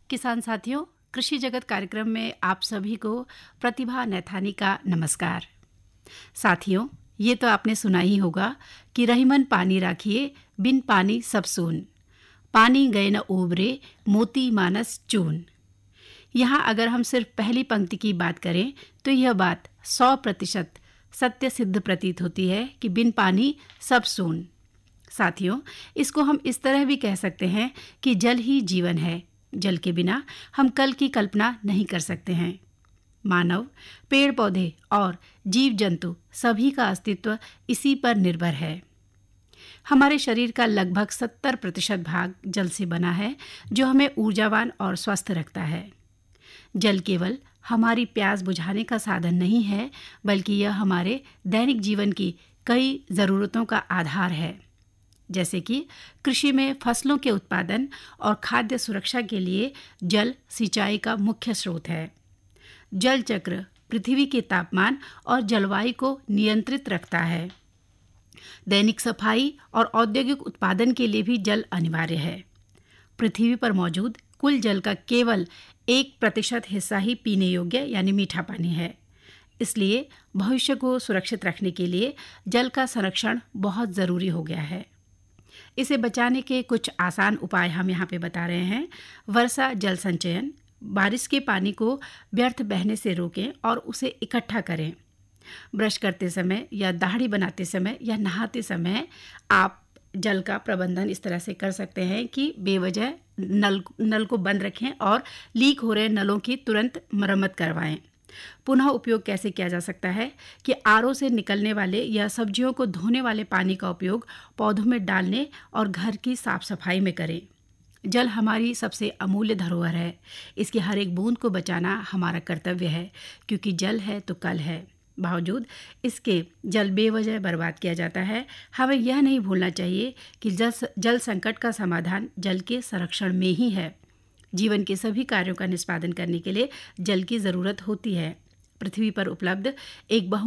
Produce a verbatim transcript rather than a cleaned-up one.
किसान साथियों, कृषि जगत कार्यक्रम में आप सभी को प्रतिभा नैथानी का नमस्कार। साथियों, ये तो आपने सुना ही होगा कि रहीमन पानी राखिए, बिन पानी सब सून, पानी गए न ओबरे, मोती मानस चून। यहाँ अगर हम सिर्फ पहली पंक्ति की बात करें तो यह बात सौ प्रतिशत सत्य सिद्ध प्रतीत होती है कि बिन पानी सब सून। साथियों, इसको हम इस तरह भी कह सकते हैं कि जल ही जीवन है। जल के बिना हम कल की कल्पना नहीं कर सकते हैं। मानव, पेड़ पौधे और जीव जंतु सभी का अस्तित्व इसी पर निर्भर है। हमारे शरीर का लगभग सत्तर प्रतिशत भाग जल से बना है, जो हमें ऊर्जावान और स्वस्थ रखता है। जल केवल हमारी प्यास बुझाने का साधन नहीं है, बल्कि यह हमारे दैनिक जीवन की कई ज़रूरतों का आधार है, जैसे कि कृषि में फसलों के उत्पादन और खाद्य सुरक्षा के लिए जल सिंचाई का मुख्य स्रोत है। जल चक्र पृथ्वी के तापमान और जलवायु को नियंत्रित रखता है। दैनिक सफाई और औद्योगिक उत्पादन के लिए भी जल अनिवार्य है। पृथ्वी पर मौजूद कुल जल का केवल एक प्रतिशत हिस्सा ही पीने योग्य यानी मीठा पानी है। इसलिए भविष्य को सुरक्षित रखने के लिए जल का संरक्षण बहुत ज़रूरी हो गया है। इसे बचाने के कुछ आसान उपाय हम यहाँ पे बता रहे हैं। वर्षा जल संचयन, बारिश के पानी को व्यर्थ बहने से रोकें और उसे इकट्ठा करें। ब्रश करते समय या दाढ़ी बनाते समय या नहाते समय आप जल का प्रबंधन इस तरह से कर सकते हैं कि बेवजह नल नल को बंद रखें और लीक हो रहे नलों की तुरंत मरम्मत करवाएं। पुनः उपयोग कैसे किया जा सकता है कि आरओ से निकलने वाले या सब्जियों को धोने वाले पानी का उपयोग पौधों में डालने और घर की साफ सफाई में करें। जल हमारी सबसे अमूल्य धरोहर है। इसकी हर एक बूंद को बचाना हमारा कर्तव्य है, क्योंकि जल है तो कल है। बावजूद इसके जल बेवजह बर्बाद किया जाता है। हमें यह नहीं भूलना चाहिए कि जल जल संकट का समाधान जल के संरक्षण में ही है। जीवन के सभी कार्यों का निष्पादन करने के लिए जल की ज़रूरत होती है। पृथ्वी पर उपलब्ध एक बहु